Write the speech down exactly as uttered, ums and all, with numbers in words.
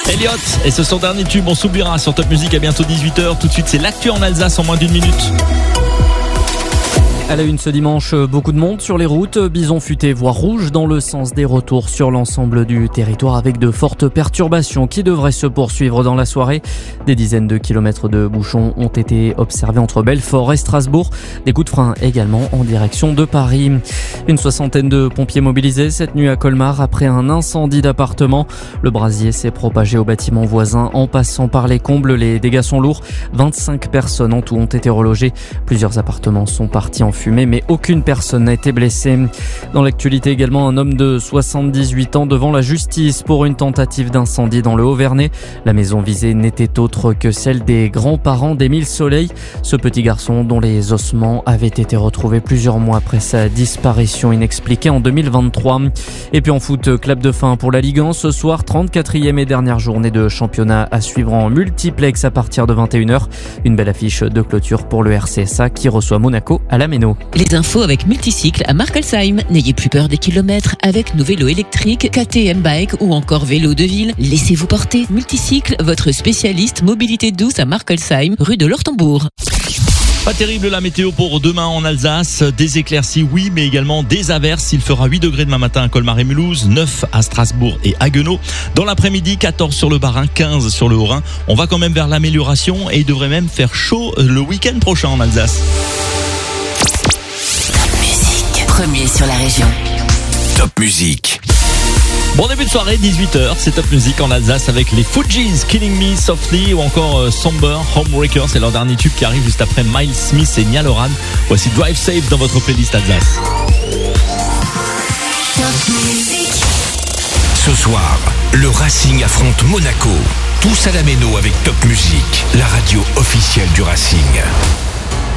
Elliot et c'est son dernier tube, on s'oubliera sur Top Music à bientôt dix-huit heures. Tout de suite, c'est l'actu en Alsace en moins d'une minute. À la une ce dimanche, beaucoup de monde sur les routes, bison futé voire rouge dans le sens des retours sur l'ensemble du territoire avec de fortes perturbations qui devraient se poursuivre dans la soirée. Des dizaines de kilomètres de bouchons ont été observés entre Belfort et Strasbourg. Des coups de frein également en direction de Paris. Une soixantaine de pompiers mobilisés cette nuit à Colmar après un incendie d'appartement. Le brasier s'est propagé au bâtiment voisin en passant par les combles. Les dégâts sont lourds. vingt-cinq personnes en tout ont été relogées. Plusieurs appartements sont partis en fumée, mais aucune personne n'a été blessée. Dans l'actualité également, un homme de soixante-dix-huit ans devant la justice pour une tentative d'incendie dans le Haut-Vernay. La maison visée n'était autre que celle des grands-parents d'Émile Soleil, ce petit garçon dont les ossements avaient été retrouvés plusieurs mois après sa disparition inexpliquée en deux mille vingt-trois. Et puis en foot, clap de fin pour la Ligue un ce soir, trente-quatrième et dernière journée de championnat à suivre en multiplex à partir de vingt et une heures. Une belle affiche de clôture pour le R C S A qui reçoit Monaco à la Méno. Les infos avec Multicycle à Markelsheim. N'ayez plus peur des kilomètres avec nos vélos électriques, K T M Bike ou encore vélos de ville. Laissez-vous porter. Multicycle, votre spécialiste mobilité douce à Markelsheim, rue de l'Ortembourg. Pas terrible la météo pour demain en Alsace. Des éclaircies, oui, mais également des averses. Il fera huit degrés demain matin à Colmar et Mulhouse, neuf à Strasbourg et Haguenau. Dans l'après-midi, quatorze sur le Bas-Rhin, quinze sur le Haut-Rhin. On va quand même vers l'amélioration et il devrait même faire chaud le week-end prochain en Alsace. Premier sur la région. Top Music. Bon début de soirée, dix-huit heures, c'est Top Music en Alsace avec les Fugees, Killing Me Softly ou encore euh, Somber, Homebreaker, c'est leur dernier tube qui arrive juste après Miles Smith et Niall Horan. Voici Drive Safe dans votre playlist Alsace. Ce soir, le Racing affronte Monaco. Tous à la Méno avec Top Music, la radio officielle du Racing.